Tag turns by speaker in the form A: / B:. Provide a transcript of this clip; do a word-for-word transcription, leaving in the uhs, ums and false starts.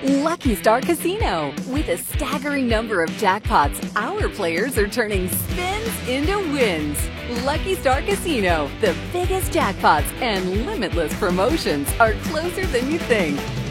A: Lucky Star Casino. With a staggering number of jackpots, our players are turning spins into wins. Lucky Star Casino, the biggest jackpots and limitless promotions are closer than you think.